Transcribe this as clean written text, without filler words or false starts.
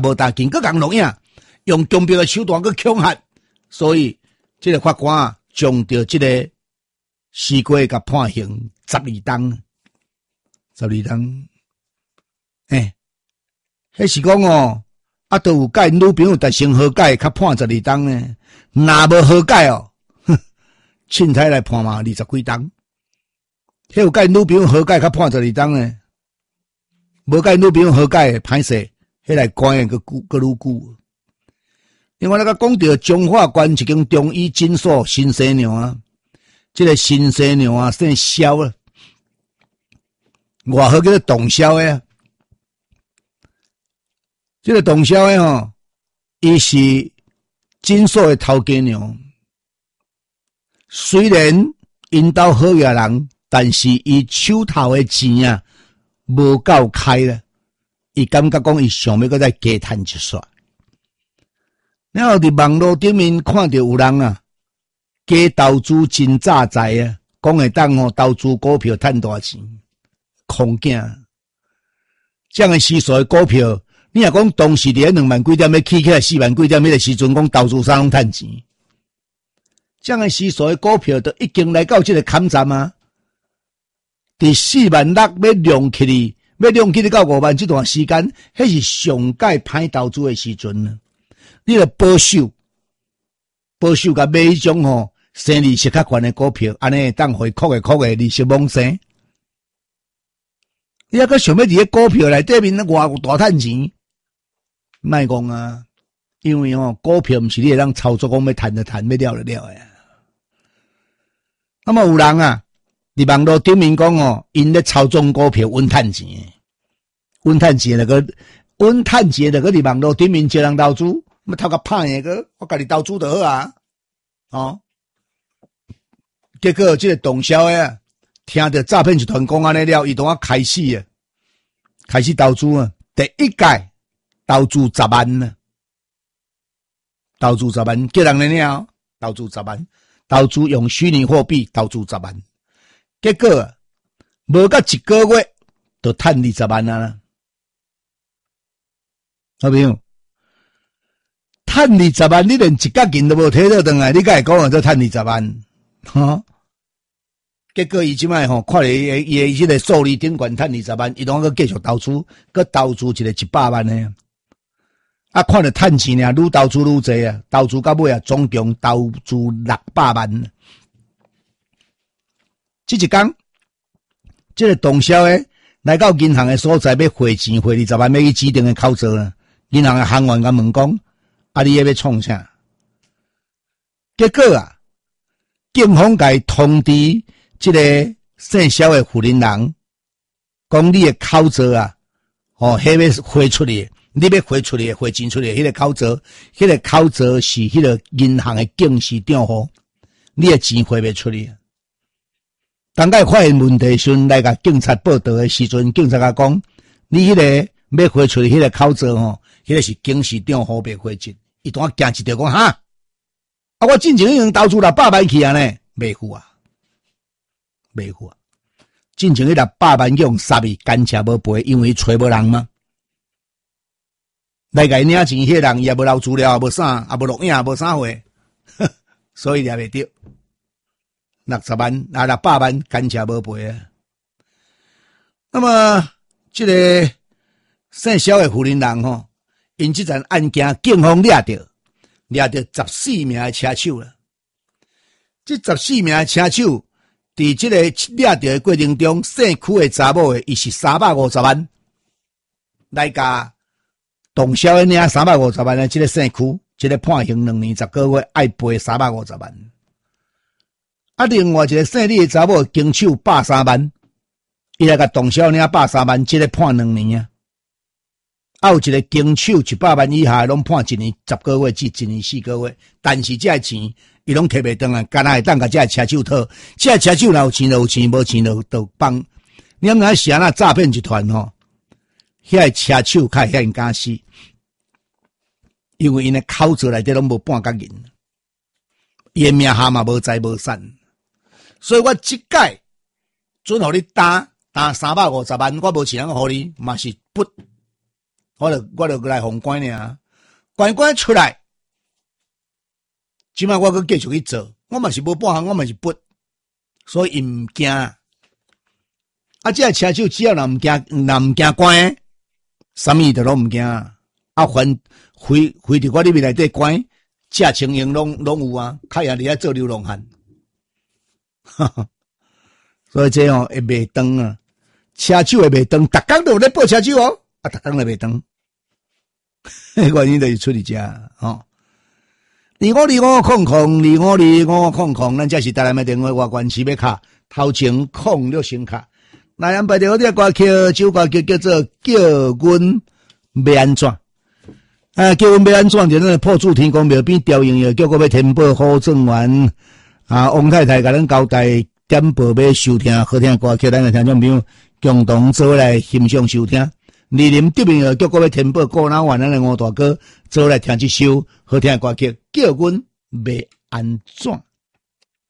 无大劲，佮共录影，用强迫的手段佮恐吓，所以这个法官啊，将着这个西瓜甲判刑12冬，12冬，迄是讲哦，啊，都有甲因女朋友达成和解，较判12冬呢，若无和解哦，凊彩来判嘛20几冬，迄有甲因女朋友和解，较判12冬呢，无甲因女朋友和解，歹势，迄来关个佫愈久。另外，咱讲到中华关一间中医诊所新生娘啊，这个新生娘啊，姓萧啊，外号叫做董萧的啊。这个董萧的吼，伊是诊所的头家娘。虽然因兜好野人，但是伊手头的钱啊，无够开啦。伊感觉讲伊想要搁再加赚一撮。然后伫网络顶面看到有人啊，加投资真诈财啊，讲会当吼投资股票赚大钱，空镜。这样的时数的股票，你若讲当时伫2万几点要起来4万几点，迄个时阵讲投资啥拢赚钱。这样的时数的股票都已经来到这个坎站啊！伫4万6要量起哩，要量起哩到5万这段时间，迄是上界歹投资的时阵呢。你著保守甲买迄种吼生利息较悬的股票，安尼会当回扣的利息猛升。你还阁想要伫个股票内底面外有大赚钱？莫讲啊，因为股票毋是你会当操作讲要赚就赚，要了就了的。那么有人啊，伫网络顶面讲因咧操纵股票稳赚钱，稳赚钱那个伫网络顶面招人投资。要头壳歹诶个，我家己投资就好啊，结果这个董萧诶，听到诈骗集团讲安尼了，伊当开始投资啊，第一届投资10万呢，投资10万，叫人来了，投资10万，投资用虚拟货币投资10万，结果无到1个月就赚20万啦，好朋友。赚20万，你连一角银都无摕到转来，你敢会讲这赚20万？结果伊即摆看咧伊迄个数字顶悬赚20万，伊当个继续投资，佮投资一个100万呢。啊，看着赚钱呢，愈投资愈济啊，投资到尾啊，总共投资600万。这一天，这个董萧诶来到银行诶所在，要汇钱汇20万，要去指定诶口座呢。银行诶行员甲问讲。啊！你要创啥？结果啊，警方甲伊通知这个姓萧的负责人，讲你的口座啊，迄要汇出去，你要汇出去，汇钱出去，迄个口座，是迄个银行的警示账户，你的钱汇袂出去。当个发现问题时，来甲警察报道的时阵，警察甲讲，你迄个要汇出去迄个口座迄个是警示账户被汇进。伊当惊一条讲哈，我之前已经投资600万去啊呢，袂付啊，之前迄600万用杀伊，干车无赔，因为找无人嘛。来甲伊领钱，迄个人也无留资料，也无啥，也无录影，也无啥货，所以掠袂着。60万600万干车无赔啊。那么这个姓萧的负责人因这件案件，警方抓到14名的车手了。这14名的车手，伫这个抓到的过程中，姓区的查某的，伊是350万，来甲董萧的领350万的这个姓区，这个判刑2年10个月，爱赔350万。啊，另外一个姓李的查某经手130万，伊来甲董萧领130万，这个判2年啊。有一个经手100万以下，拢判1年10个月至1年4个月。但是这钱，伊拢摕袂回来，干那会当甲这车手讨。这车手若有钱就有钱，无钱就放。你毋知是安那诈骗集团遐车手较遐敢死，因为因的口座内底拢无半角银，伊的名下嘛无财无产。所以我即届准互你打350万，我无钱通互你，嘛是不。 我就来封关尔，关出来，即摆我阁继续去做，我嘛是无半项，我嘛是不，所以伊毋惊。啊，这车手只要若毋惊关，啥物都拢毋惊。啊，飞伫我里面内底关，这情形拢有啊，较也伫遐做流浪汉。所以这会袂长啊，车手会袂长，逐工都有咧报车手哦，啊，逐工都袂长。原因就是出伫遮吼。2525，咱这是台南的电话外关市要卡，头前06先卡。来安排着这歌曲，首歌曲叫做《叫阮要安怎》。叫阮要安怎？就咱破柱天公庙边调用的，叫我要填报好正完。王太太甲咱交代点报要收听好听的歌曲，咱的听众朋友共同做来欣赏收听。李林对面叫我要填报过脑湾咱的吴大哥做来听这首好听的歌曲，叫阮要安怎？